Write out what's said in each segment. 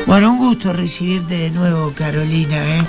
Bueno, un gusto recibirte de nuevo, Carolina, ¿eh?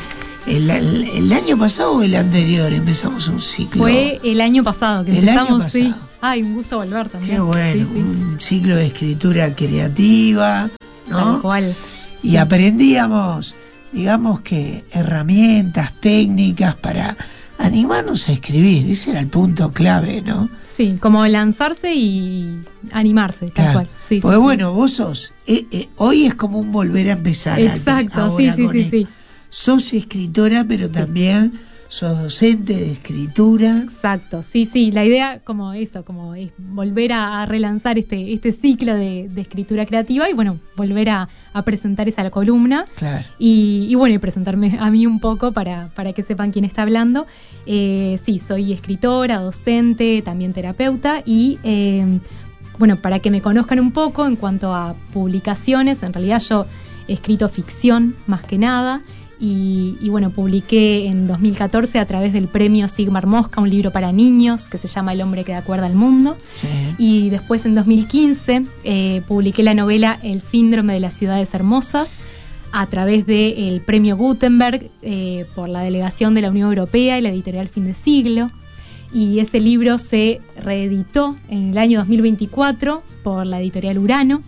El año pasado o el anterior empezamos un ciclo. Fue el año pasado que empezamos, sí. Ay, un gusto volver también. Qué bueno, sí. Un ciclo de escritura creativa, ¿no? Tal cual. Y aprendíamos, digamos que herramientas, técnicas para animarnos a escribir. Ese era el punto clave, ¿no? Sí, como lanzarse y animarse, tal Claro. cual. Sí, Porque sí, bueno, vos sos, hoy es como un volver a empezar. Exacto, ahora sí. sí. Sos escritora, pero también sos docente de escritura. Exacto, sí. La idea como eso, como es volver a relanzar este ciclo de escritura creativa y bueno, volver a presentar esa columna. Claro. Y bueno, y presentarme a mí un poco para que sepan quién está hablando. Sí, soy escritora, docente, también terapeuta y bueno, para que me conozcan un poco en cuanto a publicaciones, en realidad yo he escrito ficción más que nada. Y bueno, publiqué en 2014 a través del premio Sigmar Mosca un libro para niños que se llama El hombre que da cuerda al mundo. Sí. Y después en 2015 publiqué la novela El síndrome de las ciudades hermosas a través del premio Gutenberg por la delegación de la Unión Europea y la editorial Fin de Siglo. Y ese libro se reeditó en el año 2024 por la editorial Urano.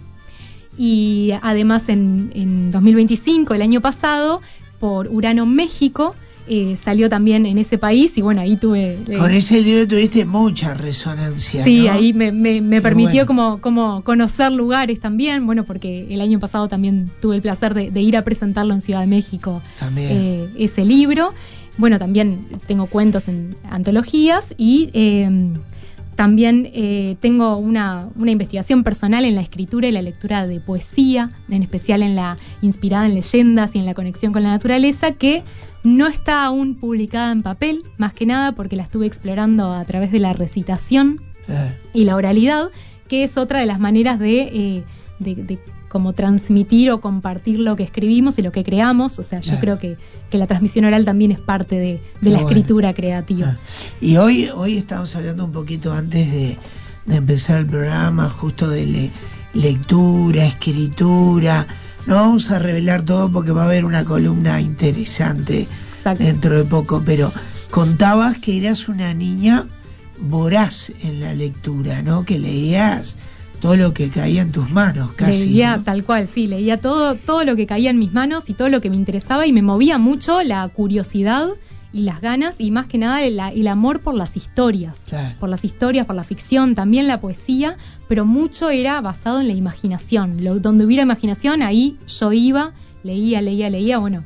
Y además en 2025, el año pasado, por Urano México, salió también en ese país y bueno, ahí tuve... Con ese libro tuviste mucha resonancia, sí, ¿no? ahí me permitió bueno. como conocer lugares también, bueno, porque el año pasado también tuve el placer de ir a presentarlo en Ciudad de México, También. ese libro. Bueno, también tengo cuentos en antologías y también tengo una investigación personal en la escritura y la lectura de poesía, en especial inspirada en leyendas y en la conexión con la naturaleza, que no está aún publicada en papel, más que nada porque la estuve explorando a través de la recitación y la oralidad, que es otra de las maneras de como transmitir o compartir lo que escribimos y lo que creamos. O sea, yo creo que la transmisión oral también es parte de la escritura creativa. Y hoy estamos hablando un poquito antes de empezar el programa, justo de lectura, escritura. No vamos a revelar todo porque va a haber una columna interesante. Exacto. Dentro de poco, pero contabas que eras una niña voraz en la lectura, ¿no? Que leías todo lo que caía en tus manos, casi. Leía, ¿no? tal cual, sí, leía todo lo que caía en mis manos y todo lo que me interesaba y me movía mucho la curiosidad y las ganas y más que nada el amor por las historias. Claro. Por las historias, por la ficción, también la poesía, pero mucho era basado en la imaginación. Donde hubiera imaginación, ahí yo iba, leía, bueno,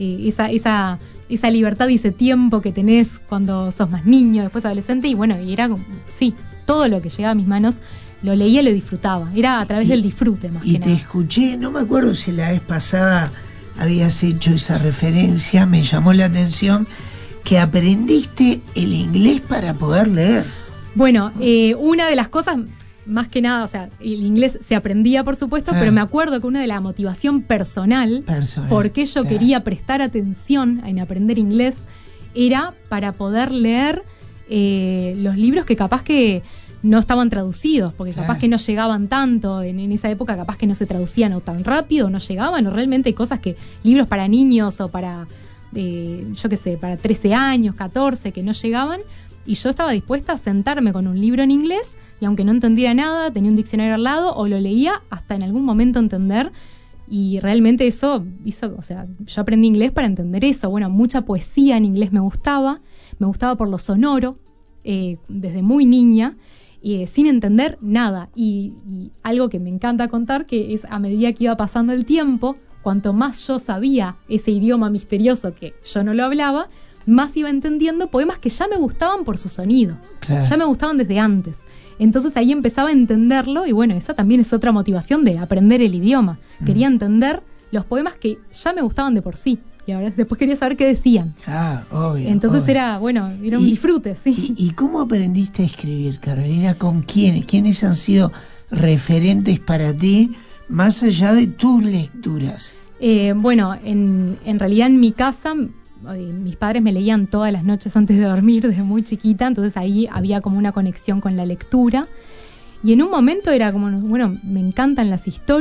esa libertad y ese tiempo que tenés cuando sos más niño, después adolescente, y bueno, y era como, sí, todo lo que llegaba a mis manos lo leía y lo disfrutaba. Era a través del disfrute más que nada. Y te escuché, no me acuerdo si la vez pasada habías hecho esa referencia, me llamó la atención que aprendiste el inglés para poder leer. Bueno, una de las cosas, más que nada, o sea, el inglés se aprendía, por supuesto, pero me acuerdo que una de la motivación personal por qué yo quería prestar atención en aprender inglés, era para poder leer los libros que capaz que no estaban traducidos, porque capaz que no llegaban tanto, en esa época capaz que no se traducían o tan rápido, no llegaban, o realmente hay cosas que, libros para niños o para, yo qué sé, para 13 años, 14, que no llegaban, y yo estaba dispuesta a sentarme con un libro en inglés, y aunque no entendía nada, tenía un diccionario al lado, o lo leía hasta en algún momento entender, y realmente eso hizo, o sea, yo aprendí inglés para entender eso. Bueno, mucha poesía en inglés me gustaba por lo sonoro, desde muy niña, sin entender nada. Y algo que me encanta contar, que es a medida que iba pasando el tiempo, cuanto más yo sabía ese idioma misterioso que yo no lo hablaba, más iba entendiendo poemas que ya me gustaban por su sonido. Claro. Ya me gustaban desde antes. Entonces ahí empezaba a entenderlo y bueno, esa también es otra motivación de aprender el idioma. Quería entender los poemas que ya me gustaban de por sí. Y ahora después quería saber qué decían. Ah, obvio. Entonces obvio. era un disfrute, sí. ¿Y cómo aprendiste a escribir, Carolina? ¿Con quiénes? ¿Quiénes han sido referentes para ti, más allá de tus lecturas? Bueno, en realidad en mi casa, mis padres me leían todas las noches antes de dormir desde muy chiquita, entonces ahí había como una conexión con la lectura. Y en un momento era como, bueno, me encantan las historias,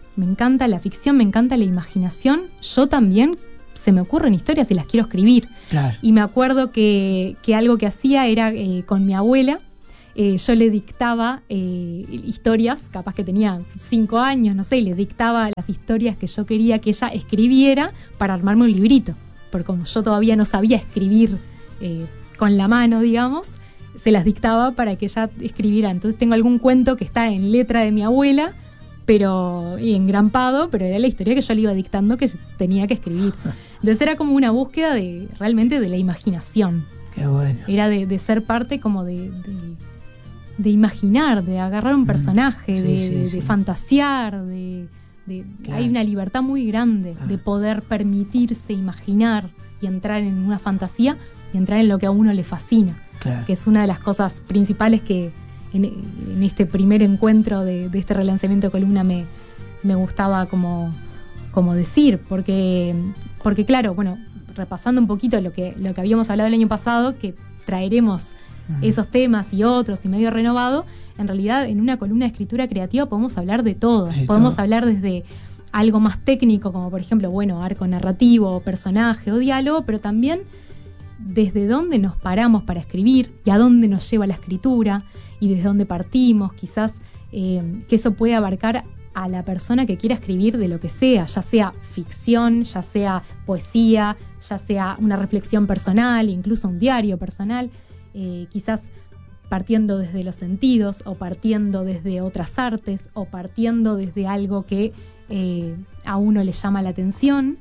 me encanta la ficción, me encanta la imaginación. Yo también se me ocurren historias y las quiero escribir. Claro. Y me acuerdo que algo que hacía era con mi abuela, yo le dictaba historias, capaz que tenía 5 años, no sé, y le dictaba las historias que yo quería que ella escribiera para armarme un librito. Porque como yo todavía no sabía escribir con la mano, digamos, se las dictaba para que ella escribiera. Entonces tengo algún cuento que está en letra de mi abuela, y engrampado, pero era la historia que yo le iba dictando que tenía que escribir. Entonces era como una búsqueda realmente de la imaginación. Qué bueno. Era de ser parte como de imaginar, de agarrar un personaje, de fantasear, claro. Hay una libertad muy grande de poder permitirse imaginar y entrar en una fantasía y entrar en lo que a uno le fascina, claro. Que es una de las cosas principales que en este primer encuentro de este relanzamiento de columna me gustaba como decir, porque claro, bueno, repasando un poquito lo que habíamos hablado el año pasado, que traeremos esos temas y otros y medio renovado, en realidad en una columna de escritura creativa podemos hablar de todo. Podemos hablar desde algo más técnico, como por ejemplo, bueno, arco narrativo, personaje o diálogo, pero también desde dónde nos paramos para escribir y a dónde nos lleva la escritura y desde dónde partimos, quizás que eso puede abarcar a la persona que quiera escribir de lo que sea, ya sea ficción, ya sea poesía, ya sea una reflexión personal, incluso un diario personal, quizás partiendo desde los sentidos o partiendo desde otras artes o partiendo desde algo que a uno le llama la atención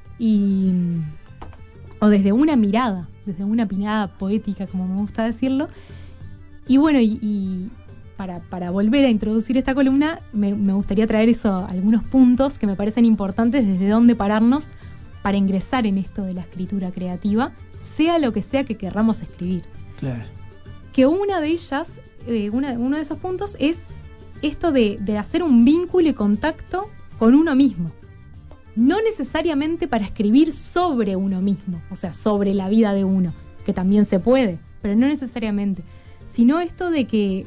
o desde una mirada poética, como me gusta decirlo. Y bueno, y para volver a introducir esta columna, me gustaría traer algunos puntos que me parecen importantes desde dónde pararnos para ingresar en esto de la escritura creativa, sea lo que sea que querramos escribir. Claro. Que una de ellas, uno de esos puntos es esto de hacer un vínculo y contacto con uno mismo. No necesariamente para escribir sobre uno mismo, o sea, sobre la vida de uno, que también se puede, pero no necesariamente, sino esto de que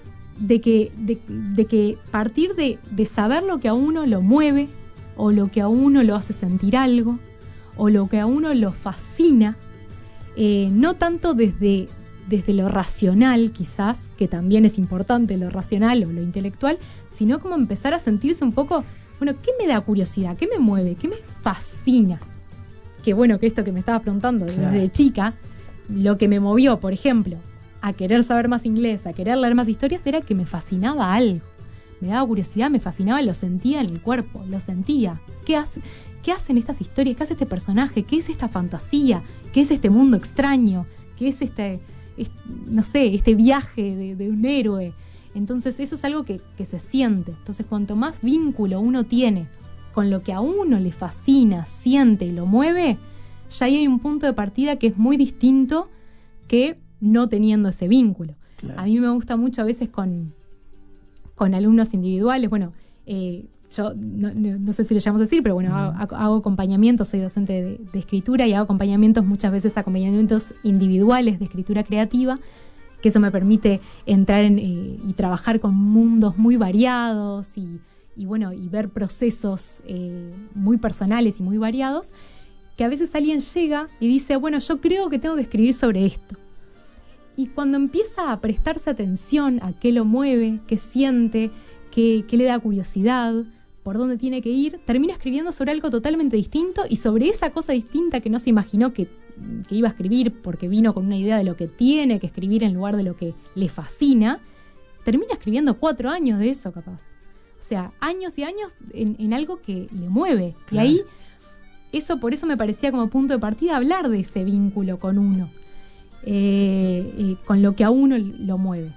partir de saber lo que a uno lo mueve, o lo que a uno lo hace sentir algo, o lo que a uno lo fascina, no tanto desde lo racional quizás, que también es importante lo racional o lo intelectual, sino como empezar a sentirse un poco, bueno, ¿qué me da curiosidad? ¿Qué me mueve? ¿Qué me fascina? Que bueno, que esto que me estabas preguntando desde chica, lo que me movió, por ejemplo, a querer saber más inglés, a querer leer más historias, era que me fascinaba algo. Me daba curiosidad, me fascinaba, lo sentía en el cuerpo, lo sentía. ¿Qué hacen estas historias? ¿Qué hace este personaje? ¿Qué es esta fantasía? ¿Qué es este mundo extraño? ¿Qué es este viaje de un héroe? Entonces eso es algo que se siente. Entonces cuanto más vínculo uno tiene con lo que a uno le fascina, siente y lo mueve, ya ahí hay un punto de partida que es muy distinto que no teniendo ese vínculo. Claro. A mí me gusta mucho a veces con alumnos individuales. Bueno, yo no sé si lo llamamos a decir, pero bueno, hago acompañamientos, soy docente de escritura y hago muchas veces acompañamientos individuales de escritura creativa, que eso me permite entrar y trabajar con mundos muy variados y ver procesos muy personales y muy variados, que a veces alguien llega y dice, bueno, yo creo que tengo que escribir sobre esto. Y cuando empieza a prestarse atención a qué lo mueve, qué siente, qué le da curiosidad, por dónde tiene que ir, termina escribiendo sobre algo totalmente distinto y sobre esa cosa distinta que no se imaginó que iba a escribir porque vino con una idea de lo que tiene que escribir en lugar de lo que le fascina, termina escribiendo 4 años de eso capaz. O sea, años y años en algo que le mueve. Claro. Y ahí, por eso me parecía como punto de partida hablar de ese vínculo con uno. Con lo que a uno lo mueve.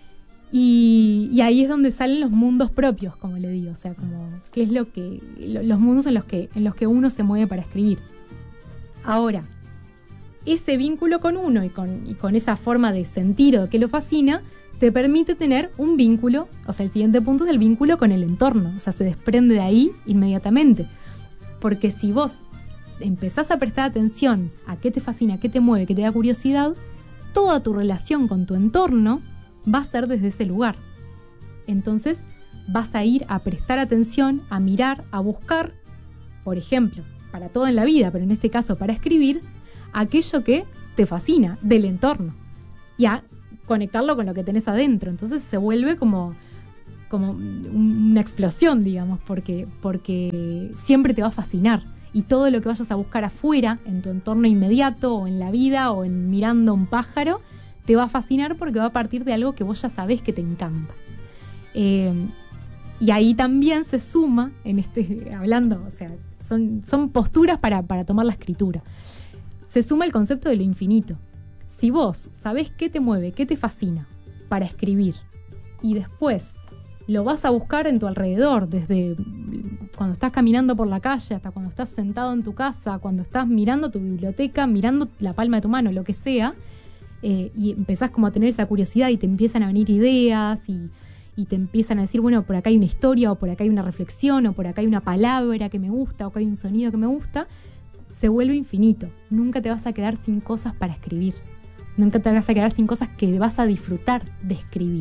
Y ahí es donde salen los mundos propios, como le digo, o sea, como qué es lo que los mundos en los que uno se mueve para escribir. Ahora, ese vínculo con uno y con esa forma de sentir o que lo fascina, te permite tener un vínculo, o sea, el siguiente punto es el vínculo con el entorno, o sea, se desprende de ahí inmediatamente. Porque si vos empezás a prestar atención a qué te fascina, qué te mueve, qué te da curiosidad, toda tu relación con tu entorno va a ser desde ese lugar. Entonces vas a ir a prestar atención, a mirar, a buscar, por ejemplo, para todo en la vida, pero en este caso para escribir, aquello que te fascina del entorno y a conectarlo con lo que tenés adentro. Entonces se vuelve como una explosión, digamos, porque siempre te va a fascinar. Y todo lo que vayas a buscar afuera, en tu entorno inmediato, o en la vida, o en mirando un pájaro, te va a fascinar porque va a partir de algo que vos ya sabés que te encanta. Y ahí también se suma, hablando, o sea, son posturas para tomar la escritura. Se suma el concepto de lo infinito. Si vos sabés qué te mueve, qué te fascina para escribir, y después lo vas a buscar en tu alrededor, desde cuando estás caminando por la calle hasta cuando estás sentado en tu casa, cuando estás mirando tu biblioteca, mirando la palma de tu mano, lo que sea, y empezás como a tener esa curiosidad y te empiezan a venir ideas y te empiezan a decir, bueno, por acá hay una historia, o por acá hay una reflexión, o por acá hay una palabra que me gusta, o acá hay un sonido que me gusta, se vuelve infinito. Nunca te vas a quedar sin cosas para escribir. Nunca te vas a quedar sin cosas que vas a disfrutar de escribir.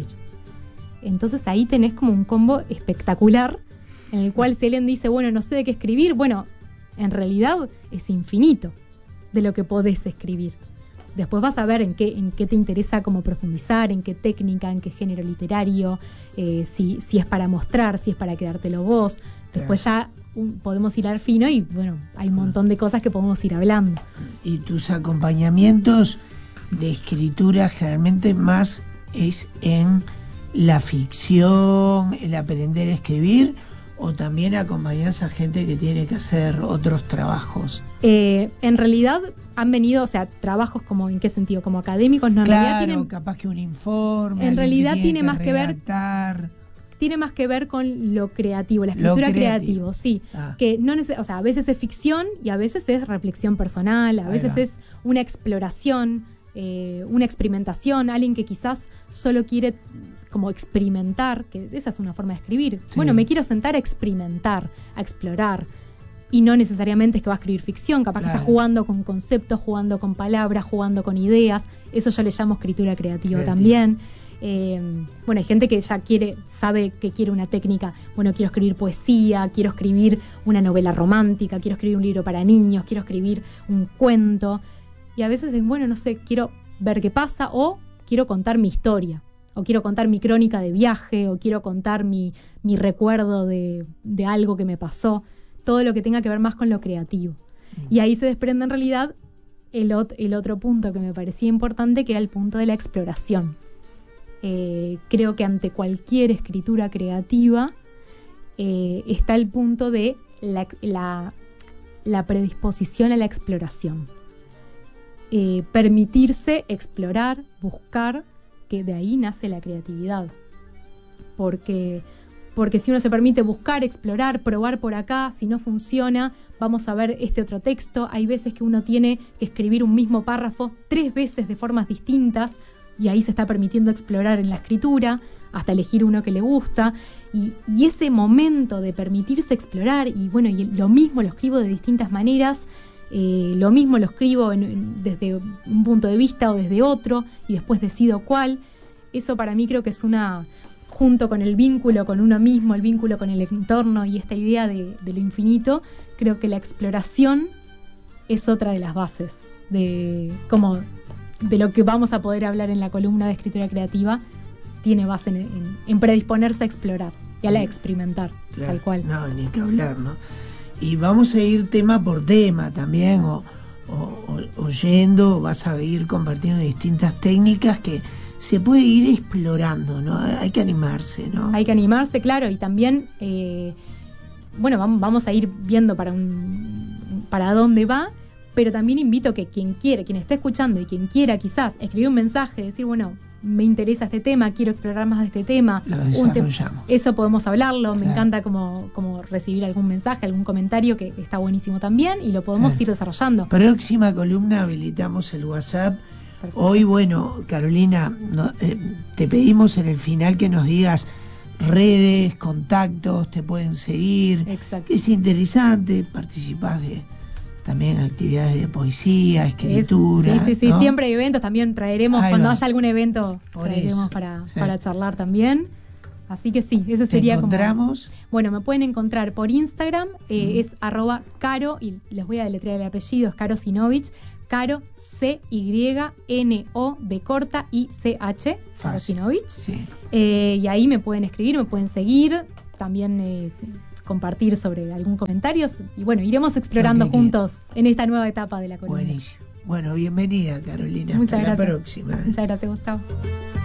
Entonces ahí tenés como un combo espectacular en el cual si alguien dice, bueno, no sé de qué escribir, bueno, en realidad es infinito de lo que podés escribir. Después vas a ver en qué te interesa como profundizar, en qué técnica, en qué género literario, si es para mostrar, si es para quedártelo vos. Después ya podemos ir al fino y bueno, hay un montón de cosas que podemos ir hablando. Y tus acompañamientos de escritura generalmente más es en la ficción, el aprender a escribir, o también acompañás a gente que tiene que hacer otros trabajos. En realidad han venido, o sea, trabajos como, ¿en qué sentido? Como académicos, no, en realidad tienen, capaz que un informe. En realidad tiene más redactar. que ver. Tiene más que ver con lo creativo, la escritura creativa, sí. Que no o sea, a veces es ficción y a veces es reflexión personal, a veces es una exploración, una experimentación, alguien que quizás solo quiere como experimentar, que esa es una forma de escribir. Sí. Bueno, me quiero sentar a experimentar, a explorar. Y no necesariamente es que va a escribir ficción, capaz que está jugando con conceptos, jugando con palabras, jugando con ideas. Eso yo le llamo escritura creativa también. Bueno, hay gente que ya sabe que quiere una técnica. Bueno, quiero escribir poesía, quiero escribir una novela romántica, quiero escribir un libro para niños, quiero escribir un cuento. Y a veces es, bueno, no sé, quiero ver qué pasa, o quiero contar mi historia, o quiero contar mi crónica de viaje, o quiero contar mi recuerdo de algo que me pasó. Todo lo que tenga que ver más con lo creativo. Y ahí se desprende en realidad el otro punto que me parecía importante, que era el punto de la exploración. Creo que ante cualquier escritura creativa está el punto de la predisposición a la exploración. Permitirse explorar, buscar, que de ahí nace la creatividad. Porque si uno se permite buscar, explorar, probar por acá, si no funciona, vamos a ver este otro texto. Hay veces que uno tiene que escribir un mismo párrafo 3 veces de formas distintas, y ahí se está permitiendo explorar en la escritura, hasta elegir uno que le gusta. Y ese momento de permitirse explorar, y bueno, y lo mismo lo escribo de distintas maneras, lo mismo lo escribo desde un punto de vista o desde otro, y después decido cuál. Eso para mí creo que es junto con el vínculo con uno mismo, el vínculo con el entorno y esta idea de lo infinito, creo que la exploración es otra de las bases de lo que vamos a poder hablar en la columna de escritura creativa. Tiene base en predisponerse a explorar y a la experimentar, claro, tal cual. No, ni que hablar, ¿no? Y vamos a ir tema por tema también, oyendo, vas a ir compartiendo distintas técnicas que se puede ir explorando, ¿no? Hay que animarse, ¿no? Hay que animarse, claro, y también, bueno, vamos a ir viendo para dónde va, pero también invito que quien esté escuchando y quien quiera quizás escribir un mensaje, decir, bueno, me interesa este tema, quiero explorar más de este tema. Lo desarrollamos. Eso podemos hablarlo, me encanta como recibir algún mensaje, algún comentario, que está buenísimo también, y lo podemos ir desarrollando. Próxima columna habilitamos el WhatsApp. Perfecto. Hoy, bueno, Carolina, te pedimos en el final que nos digas redes, contactos, te pueden seguir. Exacto. Es interesante, participás de también actividades de poesía, escritura. Sí, ¿no? Siempre hay eventos, también traeremos, cuando haya algún evento, traeremos para charlar también. Así que sí, ese sería ¿Te encontramos? Bueno, me pueden encontrar por Instagram, es @caro, y les voy a deletrear el apellido, es Caro Sinovich, Caro CYNOBICH, Caro Sinovich. Sí. Y ahí me pueden escribir, me pueden seguir, también compartir sobre algún comentario. Y bueno, iremos explorando juntos en esta nueva etapa de la columna. Buenísimo. Bueno, bienvenida, Carolina. Muchas Hasta gracias. La próxima. Muchas gracias, Gustavo.